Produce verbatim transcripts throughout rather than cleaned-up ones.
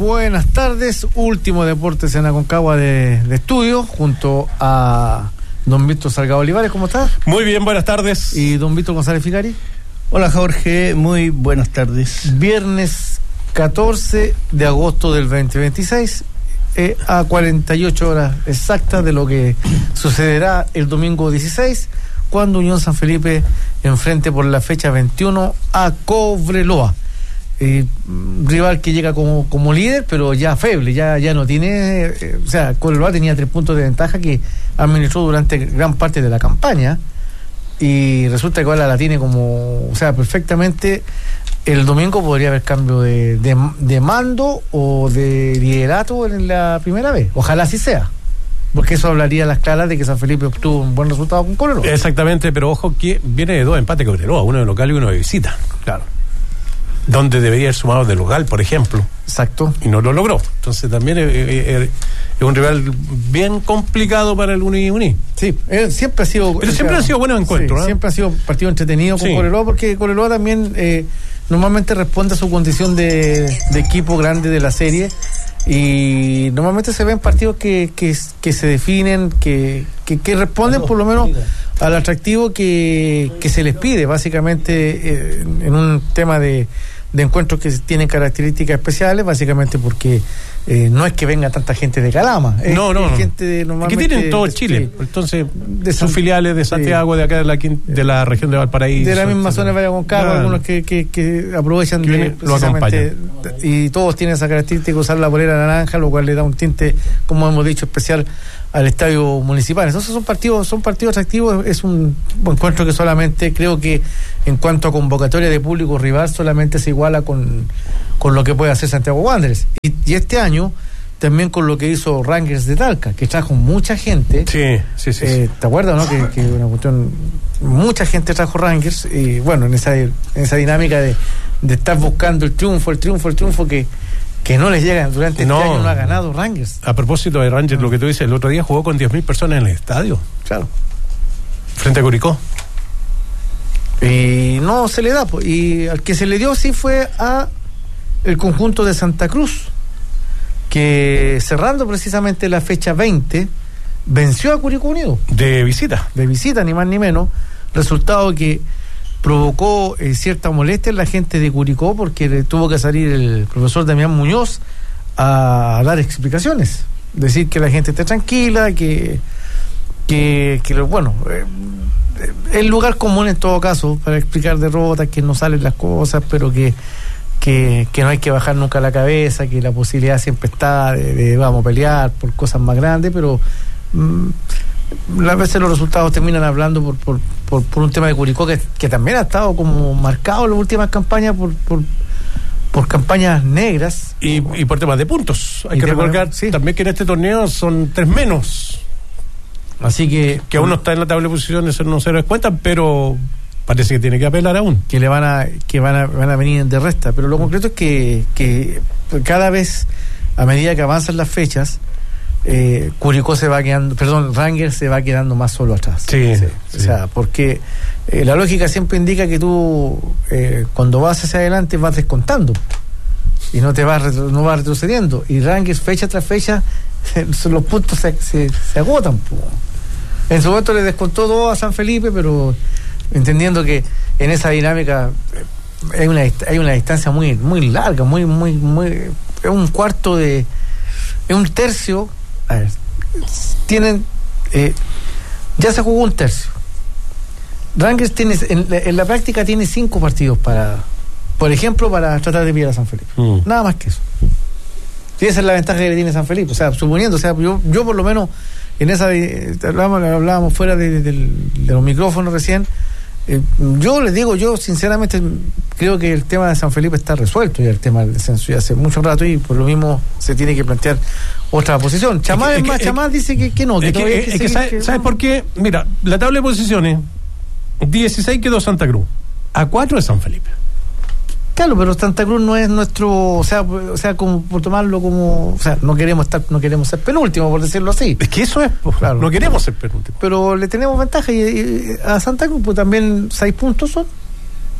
buenas tardes. Último Deportes en Aconcagua de, de estudio, junto a don Víctor Salgado Olivares. ¿Cómo estás? Muy bien, buenas tardes. Y don Víctor González Ficari. Hola Jorge, muy buenas tardes. Viernes catorce de agosto del veinte veintiséis, eh, a cuarenta y ocho horas exactas de lo que sucederá el domingo dieciséis, cuando Unión San Felipe enfrente por la fecha veintiuno a Cobreloa. Eh, rival que llega como, como líder, pero ya feble, ya, ya no tiene, eh, o sea, Cobreloa tenía tres puntos de ventaja que administró durante gran parte de la campaña, y resulta que ahora la tiene como, o sea, perfectamente. El domingo podría haber cambio de, de, de mando o de liderato en la primera vez. Ojalá así sea, porque eso hablaría a las claras de que San Felipe obtuvo un buen resultado con Cobreloa. Exactamente, pero ojo que viene de dos empates Cobreloa, uno de local y uno de visita. Claro. Donde debería haber sumado de local, por ejemplo. Exacto. Y no lo logró. Entonces también es, es, es un rival bien complicado para el Uni Uni. Sí, él siempre ha sido... Pero siempre han sido buenos encuentros. Sí, ¿eh? Siempre ha sido partido entretenido con sí. Cobreloa, porque Cobreloa también eh, normalmente responde a su condición de, de equipo grande de la serie, y normalmente se ven partidos que, que, que se definen, que, que, que responden por lo menos al atractivo que, que se les pide, básicamente, eh, en un tema de de encuentros que tienen características especiales, básicamente porque eh, no es que venga tanta gente de Calama, es, no, no, es no. gente de, normalmente que tienen todo de, Chile, sí, entonces de sus San, filiales de Santiago, sí. de acá de la, de la región de Valparaíso, de la misma zona de Vallaconcagua, claro. Algunos que, que, que aprovechan que de, viene, precisamente, y todos tienen esa característica de usar la polera naranja, lo cual le da un tinte, como hemos dicho, especial al estadio municipal. Entonces son partidos, son partidos atractivos. Es un encuentro que solamente, creo que en cuanto a convocatoria de público rival, solamente se iguala con, con lo que puede hacer Santiago Wanderers. Y, y este año también con lo que hizo Rangers de Talca, que trajo mucha gente. Sí, sí, sí. Eh, ¿Te acuerdas, no? Que, que una cuestión, mucha gente trajo Rangers, y bueno, en esa, en esa dinámica de, de estar buscando el triunfo, el triunfo, el triunfo que que no les llegan. Durante no. este año no ha ganado Rangers. A propósito de Rangers, no. lo que tú dices, el otro día jugó con diez mil personas en el estadio. Claro. Frente a Curicó. Y no se le da, pues. Y al que se le dio sí fue a el conjunto de Santa Cruz, que cerrando precisamente la fecha veinte, venció a Curicó Unido. De visita. De visita, ni más ni menos. Resultado que provocó eh, cierta molestia en la gente de Curicó, porque le tuvo que salir el profesor Damián Muñoz a, a dar explicaciones, decir que la gente esté tranquila, que que, que bueno, eh, el lugar común en todo caso para explicar derrotas, que no salen las cosas, pero que que, que no hay que bajar nunca la cabeza, que la posibilidad siempre está de, de vamos a pelear por cosas más grandes, pero mmm, a veces los resultados terminan hablando por por, por, por un tema de Curicó que, que también ha estado como marcado en las últimas campañas por por, por campañas negras y, y por temas de puntos. Hay y que recordar sí. también que en este torneo son tres menos, así que que aún no está en la tabla de posiciones, no se les cuentan, pero parece que tiene que apelar aún, que le van a que van a van a venir de resta. Pero lo concreto es que que cada vez, a medida que avanzan las fechas, Eh, Curicó se va quedando, perdón, Rangers se va quedando más solo atrás. Sí, sí, o sea, porque eh, la lógica siempre indica que tú eh, cuando vas hacia adelante vas descontando y no te vas retro, no vas retrocediendo, y Rangers fecha tras fecha los puntos se, se, se agotan. En su momento le descontó dos a San Felipe, pero entendiendo que en esa dinámica eh, hay una hay una distancia muy muy larga, muy muy muy es un cuarto de es un tercio. A ver, tienen eh, ya se jugó un tercio. Rangers tiene en, en la práctica tiene cinco partidos para, por ejemplo, para tratar de pillar a San Felipe. Mm. Nada más que eso. Y esa es la ventaja que tiene San Felipe. O sea, suponiendo, o sea, yo, yo por lo menos en esa hablábamos, hablábamos fuera de, de, de, de los micrófonos recién. Eh, yo les digo, yo sinceramente creo que el tema de San Felipe está resuelto, y el tema del descenso ya hace mucho rato, y por lo mismo se tiene que plantear otra posición. Chamás es, es, es más, es, Chamás dice que, que no, que, es que, todavía es hay que, que ¿sabes, que ¿sabes no? por qué? Mira, la tabla de posiciones, dieciséis quedó Santa Cruz, a cuatro de San Felipe. Claro, pero Santa Cruz no es nuestro, o sea, o sea, como por tomarlo como, o sea, no queremos estar, no queremos ser penúltimo, por decirlo así. Es que eso es, pues, claro. No queremos ser penúltimo. Pero le tenemos ventaja, y, y a Santa Cruz pues también seis puntos son.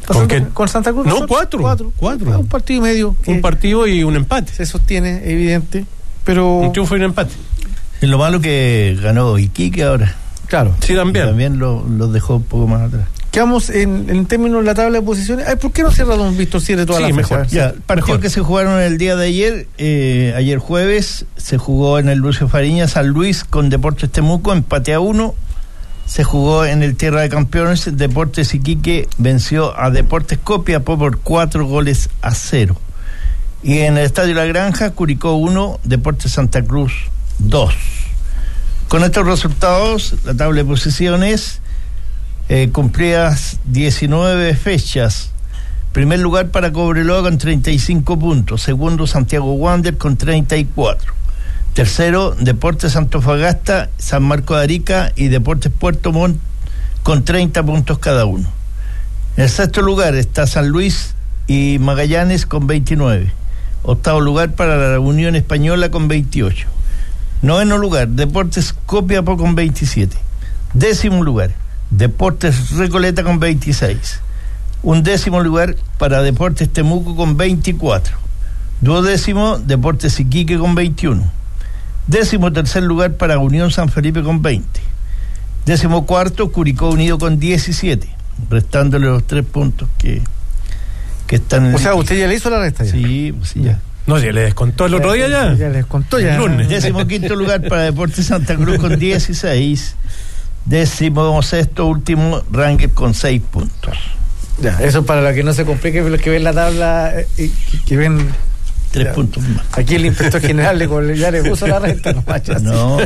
¿Con Santa, quién? Con Santa Cruz. No, cuatro. Cuatro. Cuatro. Ah, un partido y medio. Un partido y un empate. Se sostiene, evidente. Pero. Un triunfo y un empate. Es lo malo que ganó Iquique ahora. Claro. Sí, también. Y también lo, lo dejó un poco más atrás. Quedamos en, en términos de la tabla de posiciones. Ay, ¿por qué no cierra don Víctor Cierre toda Sí, la mejor. fecha? Ya, partidos que se jugaron el día de ayer, eh, ayer jueves, se jugó en el Lucio Fariña, San Luis con Deportes Temuco, empate a uno. Se jugó en el Tierra de Campeones, Deportes Iquique venció a Deportes Copiapó por cuatro goles a cero. Y en el Estadio La Granja, Curicó uno, Deportes Santa Cruz dos. Con estos resultados, la tabla de posiciones, eh, cumplidas diecinueve fechas. Primer lugar para Cobreloa con treinta y cinco puntos. Segundo, Santiago Wander con treinta y cuatro. Tercero, Deportes Antofagasta, San Marcos de Arica y Deportes Puerto Montt con treinta puntos cada uno. En el sexto lugar está San Luis y Magallanes con veintinueve. Octavo lugar para la Unión Española con veintiocho. Noveno lugar, Deportes Copiapó con veintisiete. Décimo lugar, Deportes Recoleta con veintiséis. Un décimo lugar para Deportes Temuco con veinticuatro. Duodécimo, Deportes Iquique con veintiuno. Décimo tercer lugar para Unión San Felipe con veinte. Décimo cuarto, Curicó Unido con diecisiete, restándole los tres puntos que, que están en O el... sea, ¿usted ya le hizo la resta? Ya? Sí, pues sí, ya. No, ya le descontó el otro día ya. Ya les contó ya. El lunes. Décimo quinto lugar para Deportes Santa Cruz con dieciséis. Décimo sexto, último, Rangers con seis puntos. Ya, eso para los que no se compliquen, los que ven la tabla eh, y que, que ven... Tres ya, puntos más. Aquí el inspector general le, ya le puso la resta. No, macho, No,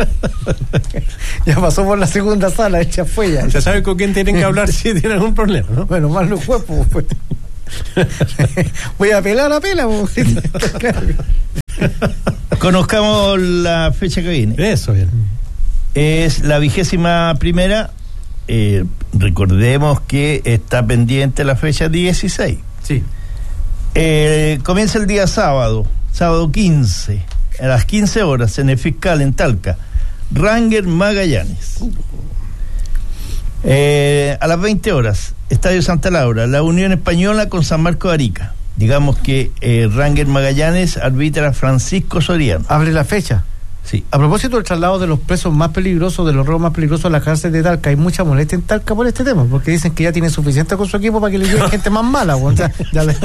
ya pasó por la segunda sala, hecha fue ya. Ya saben con quién tienen que hablar si tienen algún problema, ¿no? Bueno, más no fue, pues, pues. Voy a pelar a pela, pues. conozcamos la fecha que viene. Eso, bien. Es la vigésima primera. Eh, recordemos que está pendiente la fecha dieciséis. Sí. Eh, comienza el día sábado, sábado quince, a las quince horas en el Fiscal en Talca, Rangers Magallanes. Eh, a las veinte horas, Estadio Santa Laura, la Unión Española con San Marcos de Arica. Digamos que eh, Rangers Magallanes arbitra Francisco Soriano. Abre la fecha. Sí. A propósito del traslado de los presos más peligrosos, de los robos más peligrosos a la cárcel de Talca, hay mucha molestia en Talca por este tema, porque dicen que ya tiene suficiente con su equipo para que le llegue gente más mala. O sea, ya le...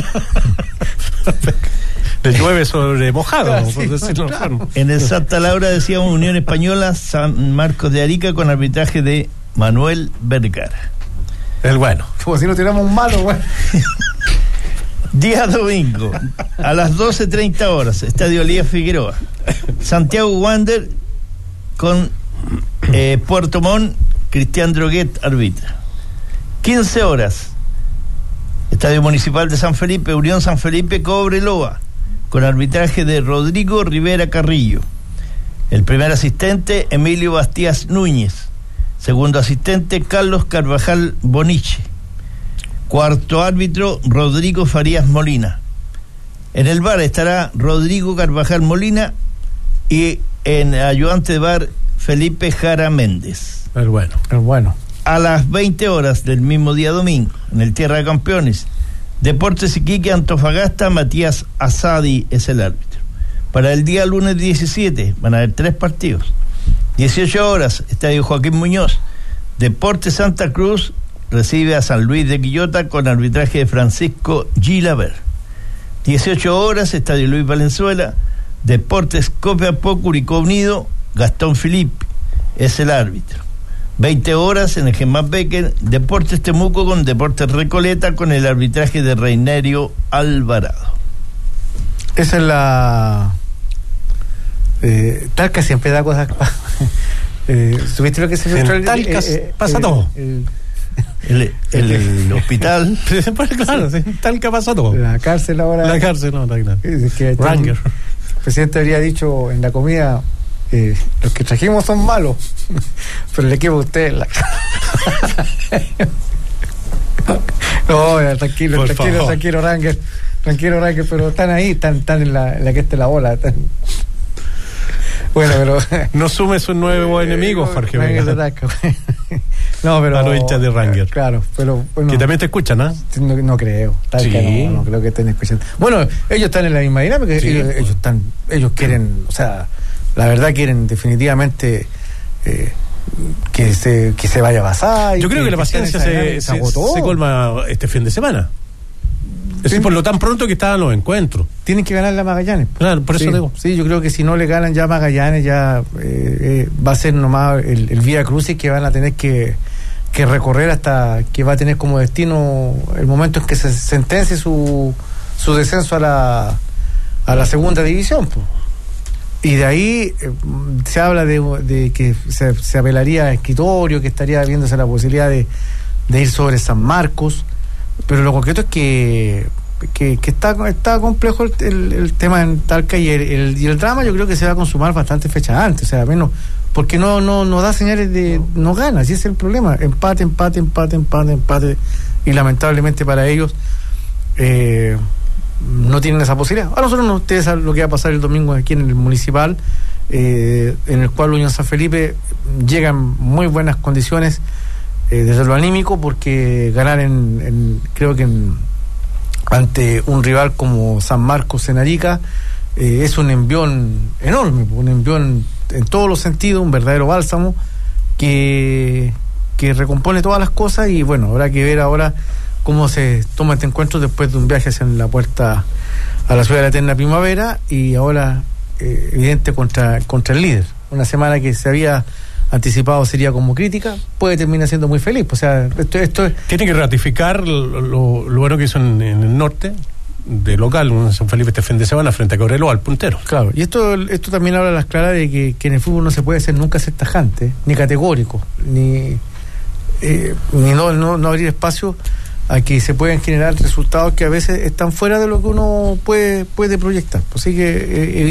Le llueve sobre mojado, Ah, sí, por decirlo claro. claro. En el Santa Laura decíamos Unión Española, San Marcos de Arica con arbitraje de Manuel Vergara. El bueno. Como si no tuviéramos un malo, güey. Día domingo, a las doce treinta horas, Estadio Elías Figueroa. Santiago Wander con eh, Puerto Montt, Cristian Droguet arbitra. quince horas, Estadio Municipal de San Felipe, Unión San Felipe, Cobreloa, con arbitraje de Rodrigo Rivera Carrillo. El primer asistente, Emilio Bastías Núñez. Segundo asistente, Carlos Carvajal Boniche. Cuarto árbitro, Rodrigo Farías Molina. En el bar estará Rodrigo Carvajal Molina y en ayudante de bar, Felipe Jara Méndez. El bueno. Pero bueno. A las veinte horas del mismo día domingo, en el Tierra de Campeones, Deportes Iquique Antofagasta, Matías Asadi es el árbitro. Para el día lunes diecisiete van a haber tres partidos. dieciocho horas, Estadio Joaquín Muñoz. Deportes Santa Cruz recibe a San Luis de Quillota con arbitraje de Francisco Gilaber. dieciocho horas, Estadio Luis Valenzuela. Deportes Copiapó, Curicó Unido, Gastón Filippi es el árbitro. veinte horas en el Germán Becker, Deportes Temuco con Deportes Recoleta con el arbitraje de Reinerio Alvarado. Esa es la... Eh, Talca siempre da cosas... eh, ¿Tuviste lo que se En el, Talca eh, eh, pasa el, todo. El, El, el, el hospital. Pues claro, sí, tal que pasa todo. la cárcel ahora... La cárcel, no, está claro. Es que Ranger. El presidente habría dicho en la comida, eh, los que trajimos son malos, pero el equipo de ustedes la... No, ya, tranquilo, Por tranquilo, favor. tranquilo, Ranger, tranquilo, Ranger, pero están ahí, están, están en la, en la que esté la bola. Están... Bueno, pero... No sume sus nuevos enemigos, Jorge Ranger Vega. de Talca. No, pero, a los hinchas de Rangers. Claro, pero bueno, que también te escuchan, ¿ah? ¿eh? No, no creo. Tal Sí. que no, no creo que estén escuchando. Bueno, ellos están en la misma dinámica. Sí. Ellos, ellos están, ellos quieren, o sea, la verdad quieren definitivamente eh, que se que se vaya a pasar. Yo creo que, que la paciencia se, se, se colma este fin de semana. Es decir, por lo tan pronto que estaban los encuentros. Tienen que ganar a Magallanes. Claro, por eso sí, digo. Sí, yo creo que si no le ganan ya a Magallanes, ya eh, eh, va a ser nomás el, el Vía Crucis que van a tener que, que recorrer hasta que va a tener como destino el momento en que se sentencie su, su descenso a la, a la segunda división. Pues. Y de ahí eh, se habla de, de que se, se apelaría a escritorio, que estaría viéndose la posibilidad de, de ir sobre San Marcos. Pero lo concreto es que, que, que está, está complejo el, el, el tema en Talca y el, el, y el drama yo creo que se va a consumar bastantes fechas antes, o sea, menos, porque no, no, no da señales de no gana, ese es el problema, empate, empate, empate, empate, empate, y lamentablemente para ellos eh, no tienen esa posibilidad. A nosotros no, ustedes saben lo que va a pasar el domingo aquí en el Municipal, eh, en el cual Unión San Felipe llega en muy buenas condiciones Eh, desde lo anímico, porque ganar en, en creo que en, ante un rival como San Marcos en Arica eh, es un envión enorme, un envión en todos los sentidos, un verdadero bálsamo que, que recompone todas las cosas. Y bueno, habrá que ver ahora cómo se toma este encuentro después de un viaje hacia la puerta a la ciudad de la eterna primavera, y ahora eh, evidente contra, contra el líder, una semana que se había anticipado sería como crítica, puede terminar siendo muy feliz. O sea, esto, esto es... Tiene que ratificar lo, lo, lo bueno que hizo en, en el norte, de local, un San Felipe este fin de semana frente a Cobreloa, al puntero. Claro, y esto esto también habla a las claras de que, que en el fútbol no se puede ser nunca ser tajante, ni categórico, ni, eh, ni no, no, no abrir espacio a que se puedan generar resultados que a veces están fuera de lo que uno puede, puede proyectar. Así que... Eh,